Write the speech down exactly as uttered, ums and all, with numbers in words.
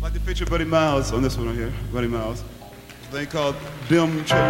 I'd like to feature Buddy Miles on this one right here. Buddy Miles. They called Dim Children.